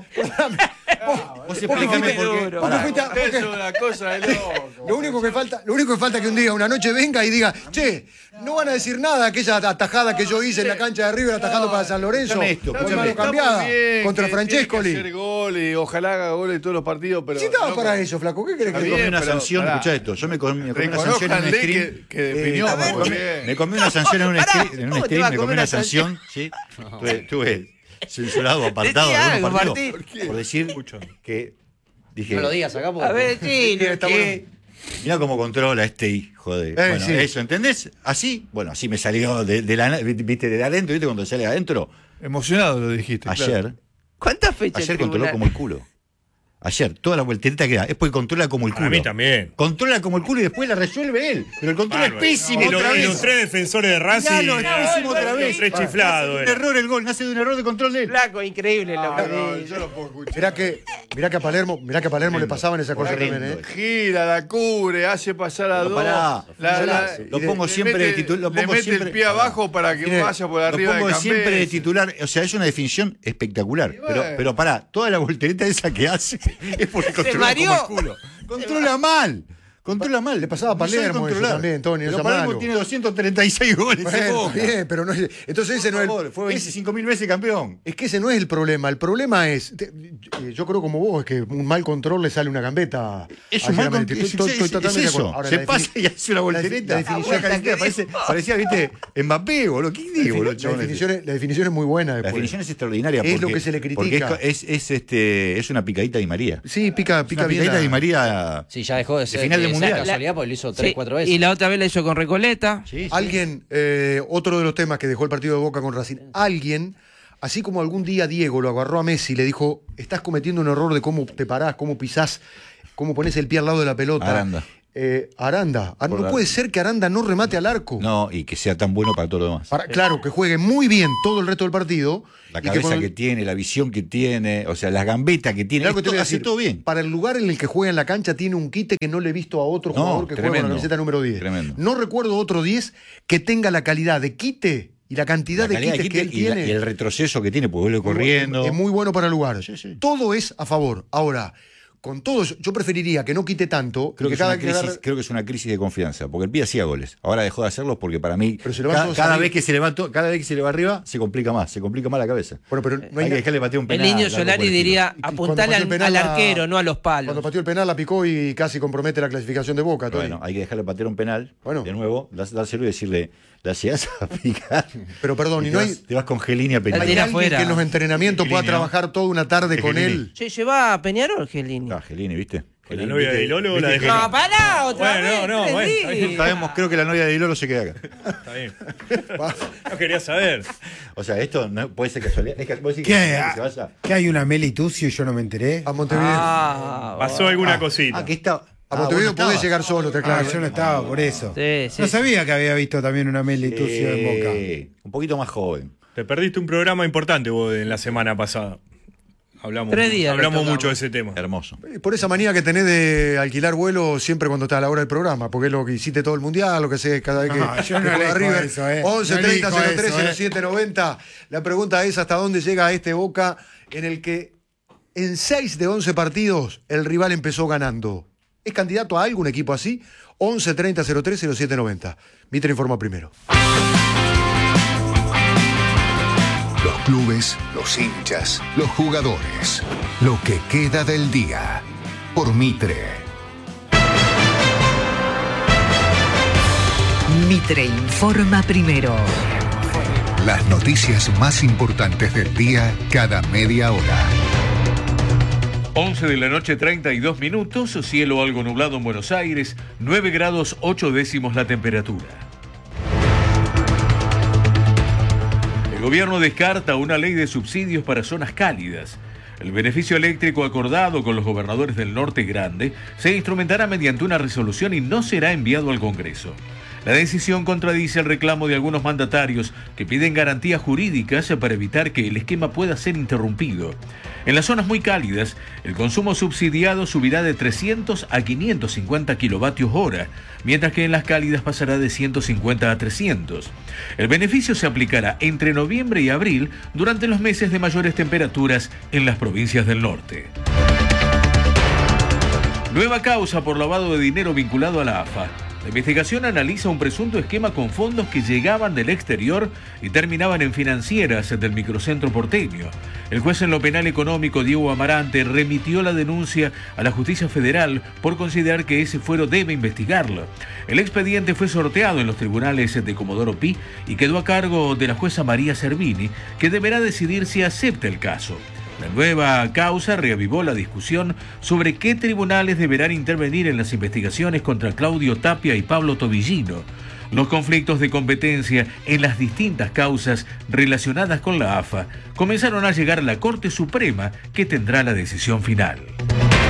Vos explícame por qué. duro. Vos Pará. te fuiste a- Usted es una cosa de loco. Lo único que falta, lo único que falta es que un día, una noche venga y diga, che, no van a decir nada aquella atajada que yo hice en la cancha de River atajando para San Lorenzo. escuchame esto, Fue escuchame mano esto. cambiada Está muy bien contra que tiene que Francescoli. hacer goles, ojalá haga goles en todos los partidos, pero. Si estaba loco, para eso, flaco, ¿qué querés Está que Me bien, comí una pero, sanción, pará. escuchá esto. Yo me comí, me comí una sanción en un Reconózcanle stream. que, que definió Eh, muy Me comí- bien. Me comí una sanción en un, Pará, stream, en un ¿cómo te stream, va a me comer comí una una sanción, ¿sí? Tuve, tuve censurado, apartado de Decí algún algo, partido Martín. por decir que dije, No lo digas acá porque. A ver, sí, Está que mirá cómo controla este hijo de. bueno, sí. eso, ¿entendés? Así, bueno, así me salió de, de la, viste, de adentro, ¿viste? Cuando sale adentro. Emocionado lo dijiste. Ayer, claro. ¿Cuántas fechas ayer el controló tribunal? como el culo. ayer, toda la voltereta que da, es porque controla como el culo. A mí también. Controla como el culo y después la resuelve él. Pero el control Bárbaro. es pésimo Y otra los, y vez. los tres defensores de Racing. Ya lo es pésimo otra vez. Los tres chiflados. Un era. error el gol, nace de un error de control de él. Flaco, increíble lo que No, dice. yo no puedo escuchar. Mirá que, mirá que a Palermo, mirá que a Palermo le pasaban esa cosa Horrendo. también, ¿eh? Gira, la cubre, hace pasar a Pero dos. pará, La- la- lo le- pongo le siempre de mete- titular. Lo Le pongo mete siempre, el pie abajo para que Mire, vaya por Lo arriba de pongo Campbell. siempre de titular, o sea, es una definición espectacular. Pero, pero pará, toda la voltereta esa que hace es porque controla mareó. como el culo. Controla mal. Controla mal. Le pasaba a No sabe Palermo eso controlar. también, Tony, Pero no sea Palermo malo. tiene doscientos treinta y seis goles en Bueno, Boca. está bien, pero no es, entonces ese no es, Por favor, el, fue ese- veinticinco mil veces campeón. es que ese no es el problema. El problema es, te- yo creo como vos, es que un mal control le sale una gambeta. Es a un mal Germán. control. Estoy- estoy- Es, estoy es totalmente de eso. acuerdo. Ahora, Se la pasa defini- y hace una la- voltereta. la definición- Una calentura, parecía, parecía, viste, Mbappé, boludo. ¿Qué La, digo, defini- los la chabones? definición es, la definición es muy buena. La después. definición es extraordinaria. Es porque- lo que se le porque critica. Es, es, es, este, es una picadita de María. Sí, pica, Es pica una bien. picadita la- de María. Sí, ya dejó de ser final del esa Mundial. casualidad porque lo hizo tres, Sí, cuatro veces. y la otra vez la hizo con Recoleta. Sí, sí. Alguien, eh, otro de los temas que dejó el partido de Boca con Racing, alguien, así como algún día Diego lo agarró a Messi y le dijo, estás cometiendo un error de cómo te parás, cómo pisás, cómo pones el pie al lado de la pelota. Aranda. Eh, Aranda. Ah, Por no la- puede ser que Aranda no remate al arco. No, y que sea tan bueno para todo lo demás. Para- claro, que juegue muy bien todo el resto del partido. La y que cabeza con que, el- tiene, la visión que tiene, o sea, las gambetas que tiene. Mirá lo que esto te voy a hace decir, todo bien. Para el lugar en el que juega en la cancha tiene un quite que no le he visto a otro No, jugador que juega con tremendo. la camiseta número diez. Tremendo. No recuerdo otro diez que tenga la calidad de quite y la cantidad La de calidad quites de que él quite y, la- tiene. y el retroceso que tiene, porque vuelve corriendo. Es muy bueno para el lugar. Sí, sí. Todo es a favor. Ahora, con todo eso, yo preferiría que no quite tanto. Creo y que, es cada una que crisis, agarre- creo que es una crisis de confianza, porque el pibe hacía goles. Ahora dejó de hacerlos porque para mí, Pero se le van cada, todos cada arriba. vez que se levantó, cada vez que se le va arriba, se complica más, se complica más la cabeza. Bueno, pero no hay, hay que na- dejarle patear un El penal. niño algo por Solari el estilo. diría, y cuando apuntale pateó al, el penal al la- arquero, no a los palos. Cuando pateó el penal la picó y casi compromete la clasificación de Boca. Tony. Bueno, hay que dejarle patear un penal. Bueno. De nuevo, dás- dárselo y decirle, la llegas a picar. Pero perdón, y te no vas, hay- te vas con Gelini a penal. La ¿Hay tira alguien afuera. que en los entrenamientos pueda Gelini, ¿no? trabajar toda una tarde Es con Gelini. él? ¿Se lleva a Peñarol, Gelini? Ah, Gelini, ¿viste? ¿La Gelini, novia de ¿viste? Ilolo o ¿Viste la de que- Gelini? No, pará, otra Bueno, vez. no, no, bueno, está bien. entendí. Sabemos, creo que la novia de Ilolo se queda acá. Está bien. No quería saber. O sea, esto no puede ser casualidad. Es que, ¿vos decís ¿Qué que hay? se vaya? ¿Qué hay una Meli Tucio y yo no me enteré? A Montevideo. Ah, Pasó alguna cosita. Ah, que está. a Montevideo ah, podés vos no llegar solo, te Ah, claro. yo no estaba por eso. Sí, sí. No sabía que había visto también una Meli estabas. Tucio en Boca. Eh, Un poquito más joven. Te perdiste un programa importante vos en la semana pasada. Hablamos, Tres días le hablamos tocamos. mucho de ese tema. Hermoso. Por esa manía que tenés de alquilar vuelo siempre cuando está a la hora del programa, porque es lo que hiciste todo el mundial, lo que sé cada vez que, No, yo no que juega elijo River. eso, eh. once No treinta elijo cero tres eso, cero eh. siete noventa. La pregunta es hasta dónde llega este Boca en el que en seis de once partidos el rival empezó ganando. ¿Es candidato a algún equipo así? once treinta cero tres cero siete noventa. Mitre informa primero. Los clubes, los hinchas, los jugadores. Lo que queda del día. Por Mitre. Mitre informa primero. Las noticias más importantes del día cada media hora. once de la noche, treinta y dos minutos, cielo algo nublado en Buenos Aires, nueve grados ocho décimos la temperatura. El gobierno descarta una ley de subsidios para zonas cálidas. El beneficio eléctrico acordado con los gobernadores del Norte Grande se instrumentará mediante una resolución y no será enviado al Congreso. La decisión contradice el reclamo de algunos mandatarios que piden garantías jurídicas para evitar que el esquema pueda ser interrumpido. En las zonas muy cálidas, el consumo subsidiado subirá de trescientos a quinientos cincuenta kilovatios hora, mientras que en las cálidas pasará de ciento cincuenta a trescientos. El beneficio se aplicará entre noviembre y abril durante los meses de mayores temperaturas en las provincias del norte. Nueva causa por lavado de dinero vinculado a la A F A. La investigación analiza un presunto esquema con fondos que llegaban del exterior y terminaban en financieras del microcentro porteño. El juez en lo penal económico, Diego Amarante, remitió la denuncia a la justicia federal por considerar que ese fuero debe investigarlo. El expediente fue sorteado en los tribunales de Comodoro Pi y quedó a cargo de la jueza María Servini, que deberá decidir si acepta el caso. La nueva causa reavivó la discusión sobre qué tribunales deberán intervenir en las investigaciones contra Claudio Tapia y Pablo Tobillino. Los conflictos de competencia en las distintas causas relacionadas con la A F A comenzaron a llegar a la Corte Suprema, que tendrá la decisión final.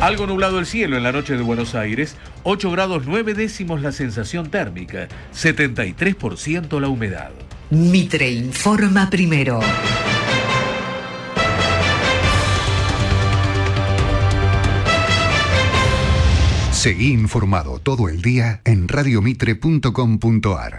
Algo nublado el cielo en la noche de Buenos Aires, ocho grados nueve décimos la sensación térmica, setenta y tres por ciento la humedad. Mitre informa primero. Seguí informado todo el día en radio mitre punto com punto a r.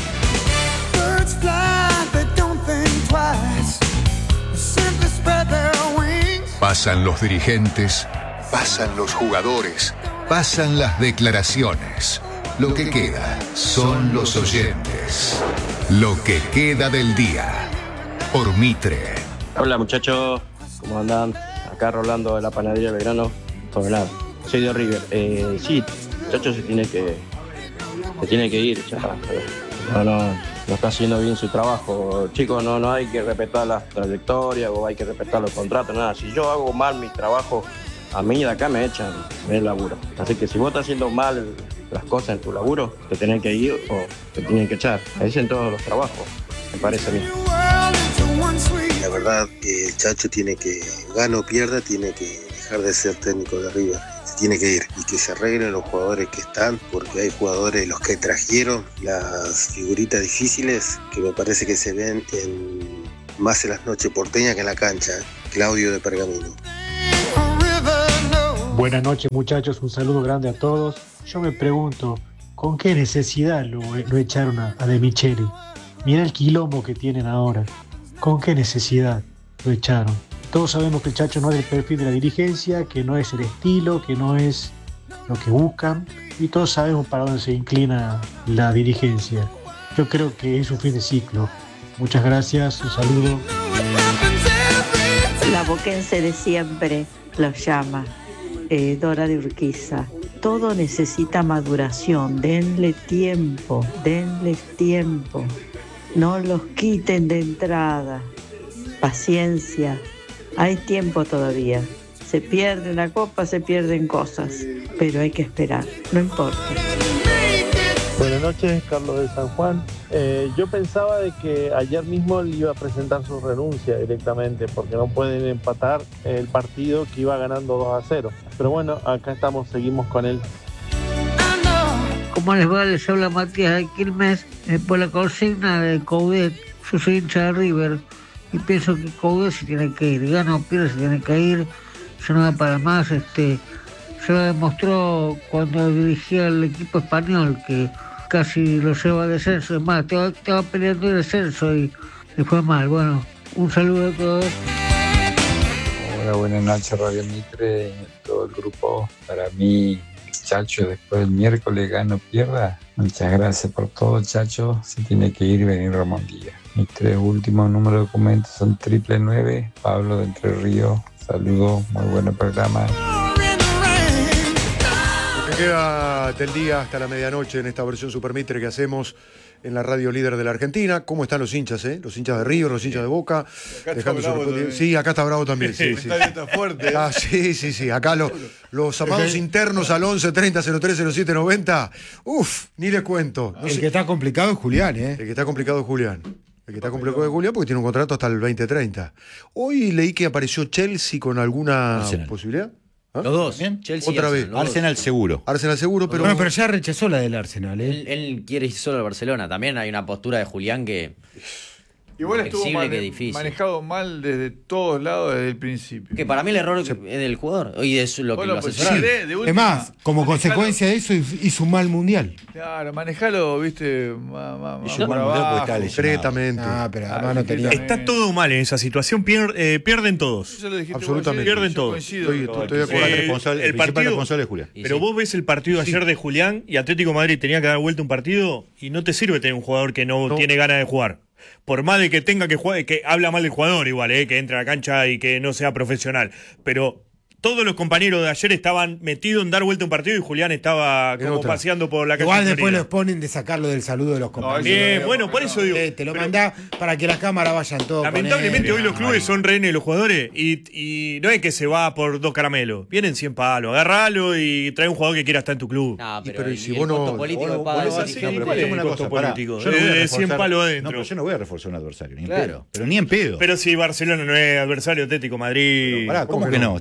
Pasan los dirigentes, pasan los jugadores, pasan las declaraciones. Lo que queda son los oyentes. Lo que queda del día. Por Mitre. Hola muchachos, ¿cómo andan? Acá Rolando de la Panadería Belgrano. Sobre nada, soy de River. Eh, sí, muchachos se tiene que se tiene que ir. Ya, no, no, no está haciendo bien su trabajo. Chicos, no, no hay que respetar las trayectorias o hay que respetar los contratos, nada. Si yo hago mal mi trabajo, a mí de acá me echan del laburo. Así que si vos estás haciendo mal las cosas en tu laburo, te tenés que ir o te tienen que echar. Ahí en todos los trabajos, me parece a mí. La verdad, el Chacho tiene que, gana o pierda, tiene que dejar de ser técnico de River. Se tiene que ir y que se arreglen los jugadores que están, porque hay jugadores, los que trajeron, las figuritas difíciles, que me parece que se ven en, más en las noches porteñas que en la cancha. Claudio de Pergamino. Buenas noches muchachos, un saludo grande a todos. Yo me pregunto, ¿con qué necesidad lo, lo echaron a, a De Micheli? Mira el quilombo que tienen ahora. ¿Con qué necesidad lo echaron? Todos sabemos que el Chacho no es el perfil de la dirigencia, que no es el estilo, que no es lo que buscan. Y todos sabemos para dónde se inclina la dirigencia. Yo creo que es un fin de ciclo. Muchas gracias, un saludo. La boquense de siempre los llama. Eh, Dora de Urquiza. Todo necesita maduración, denle tiempo, denle tiempo, no los quiten de entrada, paciencia, hay tiempo todavía, se pierde una copa, se pierden cosas, pero hay que esperar, no importa. Buenas noches, Carlos de San Juan. Eh, yo pensaba de que ayer mismo él iba a presentar su renuncia directamente porque no pueden empatar el partido que iba ganando dos a cero. Pero bueno, acá estamos, seguimos con él. ¿Cómo les va? Les habla Matías de Quilmes. Eh, por la consigna de Coudet, yo soy hincha de River y pienso que Coudet se tiene que ir. Gana o pierde, se tiene que ir. Ya no da para más. Este, se lo demostró cuando dirigía el equipo español que casi lo lleva a descenso, es más, estaba, estaba peleando el descenso y le fue mal. Bueno, un saludo a todos. Hola, buenas noches, Radio Mitre, todo el grupo. Para mí, Chacho, después del miércoles gano o pierda. Muchas gracias por todo, Chacho. Se tiene que ir y venir Ramón Díaz. Mis tres últimos números de documentos son triple nueve, Pablo de Entre Ríos. Saludos, muy buen programa. Queda del día hasta la medianoche en esta versión Super Mitre que hacemos en la radio líder de la Argentina. ¿Cómo están los hinchas, eh? Los hinchas de River, los hinchas de Boca. Dejando su... Sí, acá está bravo también. Sí, sí. Está fuerte. Ah, sí, sí, sí. Acá lo, los amados internos al once treinta cero tres cero siete noventa. Uf, ni les cuento. No el sé. que está complicado es Julián, ¿eh? El que está complicado es Julián. El que está complicado es Julián porque tiene un contrato hasta el veinte treinta. Hoy leí que apareció Chelsea con alguna Arsenal. posibilidad. ¿Ah? Los dos, ¿bien? Chelsea Otra y vez. Arsenal, Arsenal seguro. Arsenal seguro, pero. Bueno, pero ya rechazó la del Arsenal, ¿eh? Él, él quiere ir solo al Barcelona. También hay una postura de Julián que Igual estuvo flexible mane- que difícil. manejado mal desde todos lados desde el principio. Que para mí el error es del jugador y de su- lo que Bueno, lo pues, asesoraron. sí, de- de última, Es más, como manejalo- consecuencia de eso hizo un mal mundial. Claro, manejalo, viste, más, más, más Yo por mal mundial porque abajo. estaba lesionado. Discretamente. Ah, pero Ah, además no tenía. Está todo mal en esa situación, pier- eh, pierden todos. Eso lo dijiste Absolutamente. vos, Pierden yo todos. coincido. Estoy- estoy- estoy de El acuerdo. principal Eh, responsable, el el principal partido- responsable es Julián. Y Pero sí. vos ves el partido ayer de Julián y Atlético de Madrid tenía que dar vuelta un partido y no te sirve tener un jugador que no, No. tiene ganas de jugar. Por más de que tenga que jugar, que habla mal del jugador igual, eh, que entre a la cancha y que no sea profesional. Pero todos los compañeros de ayer estaban metidos en dar vuelta un partido y Julián estaba En como otra. paseando por la calle. Igual después Florida. los ponen de sacarlo del saludo de los compañeros. Bien, bueno, por eso digo. Eh, te lo pero mandá para que las cámaras vayan todos. con lamentablemente él. hoy los clubes son rehenes de los jugadores y, y no es que se va por dos caramelos. Vienen cien palos, agarralo y trae un jugador que quiera estar en tu club. No, Y pero, pero y si el vos no- costo político vos- que paga vos el no- así, dirigente. pero ¿cuál es escuchame el una costo cosa, pará. político? Yo no voy a Eh, reforzar- cien palos adentro. No, pero yo no voy a reforzar un adversario, ni en Claro. pedo. Pero ni en pedo. Pero si Barcelona no es adversario Atlético de Madrid. Pará, ¿cómo ¿Cómo que que no? Estás loco.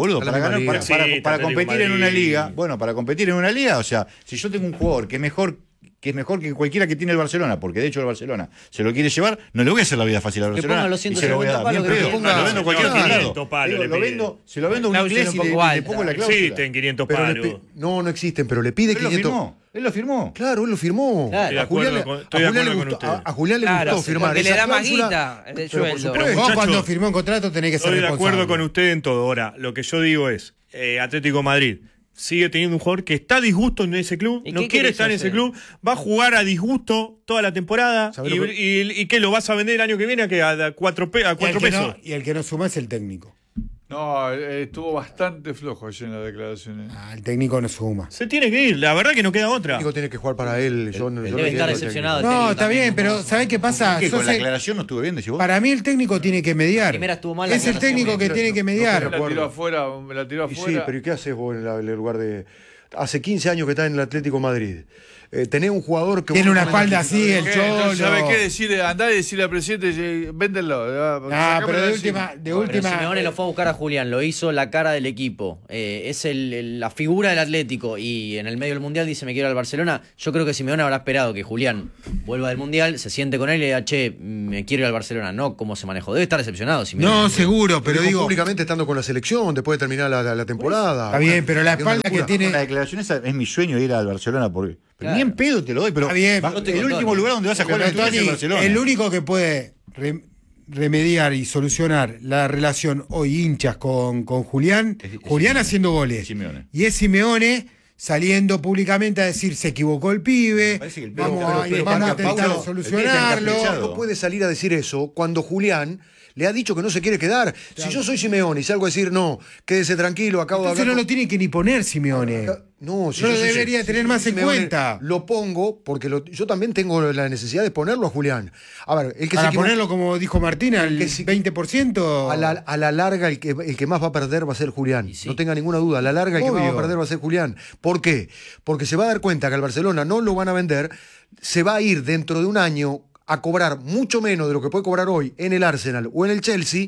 boludo. Está Para, la ganar, misma para, liga. para- Sí, para Atlético competir en una Madrid. liga, bueno, para competir en una liga, o sea, si yo tengo un jugador que es mejor que es mejor que cualquiera que tiene el Barcelona, porque de hecho el Barcelona se lo quiere llevar, no le voy a hacer la vida fácil al Que Barcelona. ponga los y se lo voy a dar. ciento Bien cincuenta pedo. palos que Lo vendo a cualquier Claro. otro quinientos palos Digo, le lo pide. vendo, se lo vendo a un Cláusula inglés un y le, poco y le alta. pongo la No cláusula. existen quinientos Pero le palos. pi- no, no existen, pero le pide Él lo quinientos. firmó. Él lo firmó. Claro, él lo firmó. Claro. Estoy de A Julián, le- acuerdo con- a estoy de Julián le acuerdo con gustó, a, ustedes. a Julián le Claro, gustó firmar porque le esa da más cláusula, guita el pero por sueldo. supuesto. Pero, Vos muchacho, cuando firmó un contrato tenés que ser Estoy de responsable. acuerdo con usted en todo. Ahora, lo que yo digo es, eh, Atlético Madrid sigue teniendo un jugador que está a disgusto en ese club, ¿Y no qué quiere querés estar en ese hacer? club, va a jugar a disgusto toda la temporada ¿Sabés y, lo que- y, y qué lo vas a vender el año que viene a, que a, a cuatro, pe- a Y el cuatro que pesos. no- y el que no suma es el técnico. No, eh, estuvo bastante flojo ayer en las declaraciones. Ah, el técnico no suma. Se tiene que ir, la verdad que no queda otra. El técnico tiene que jugar para él. Yo, no- yo no Debe estar entiendo el decepcionado. técnico. No, técnico está también, bien, pero no- ¿sabés qué pasa? ¿Qué, Yo con la sé- aclaración no estuve bien, decís vos? para mí el técnico tiene que mediar. primera estuvo mal, la Es el aclaración. técnico que No, tiene no, que no, mediar. no, Me la tiró afuera, me la tiró Y sí, afuera. pero ¿y qué haces vos en, la- en el lugar de...? Hace quince años que está en el Atlético Madrid. Eh, tenés un jugador que... Tiene vos una no espalda tenés- así, el ¿Qué? Entonces, cholo. ¿sabes qué? Decirle, andá y decirle al presidente, eh, véndelo. Ah, pero de última, de Pero última. Simeone lo fue a buscar a Julián, lo hizo la cara del equipo. Eh, es el, el- la figura del Atlético y en el medio del Mundial dice me quiero ir al Barcelona. Yo creo que Simeone habrá esperado que Julián vuelva del Mundial, se siente con él y le diga, che, me quiero ir al Barcelona. No cómo se manejó. Debe estar decepcionado Simeone. No, seguro, pero Lo dijo digo. públicamente estando con la selección, después de terminar la, la- la temporada. Está bien, pero la Es una espalda que locura. tiene. La declaración esa es mi sueño ir al Barcelona porque pero Claro. ni en pedo te lo doy, pero Está bien. va- Yo estoy el con último Tony. lugar donde vas a jugar Pero, en tu vida es Tony, el Barcelona. el único que puede re- remediar y solucionar la relación hoy hinchas con, con Julián, Es- es Julián Simeone. haciendo goles. Simeone. Y es Simeone saliendo públicamente a decir se equivocó el pibe, Parece que el vamos, pibe- a, pero- pero- vamos a pero- intentar Paulo, solucionarlo. el pibe está No puede salir a decir eso cuando Julián le ha dicho que no se quiere quedar. Si yo soy Simeone y salgo a decir, no, quédese tranquilo, acabo Entonces de no hablar lo tiene que ni poner Simeone. con- No, si No yo lo soy- debería si tener yo más soy en Simeone, cuenta. Lo pongo porque lo- yo también tengo la necesidad de ponerlo a Julián. A ver, el que Para se equivoca- ponerlo, como dijo Martín, al que sí- veinte por ciento. A la, a la larga, el que, el que más va a perder va a ser Julián. No tenga ninguna duda. A la larga, el que más va a Obvio. perder va a ser Julián. ¿Por qué? Porque se va a dar cuenta que al Barcelona no lo van a vender. Se va a ir dentro de un año a cobrar mucho menos de lo que puede cobrar hoy en el Arsenal o en el Chelsea.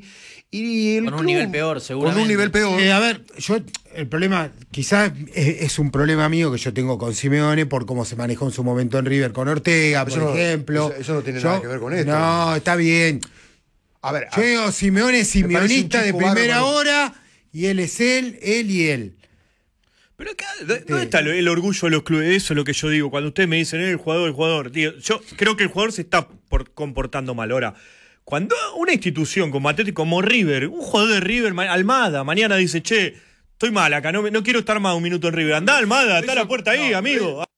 Y el Con un club- nivel peor, seguramente. Con un nivel peor. Eh, a ver, yo el problema, quizás es, es un problema mío que yo tengo con Simeone por cómo se manejó en su momento en River con Ortega, Eso por no- ejemplo. eso- eso no tiene Yo- nada que ver con esto. No, está bien. A ver, Yo digo, Simeone es me parece un simeonista de chico primera bárbaro. hora y él es él, él y él. Pero acá, ¿dó- ¿dónde está lo- el orgullo de los clubes? Eso es lo que yo digo. Cuando ustedes me dicen, "Eh, el jugador, el jugador. Digo, yo creo que el jugador se está por- comportando mal. Ahora, cuando una institución como Atlético, como River, un jugador de River, ma- Almada, mañana dice, che, estoy mal acá, no, me- no quiero estar más un minuto en River. Andá, Almada, está la puerta ahí, amigo.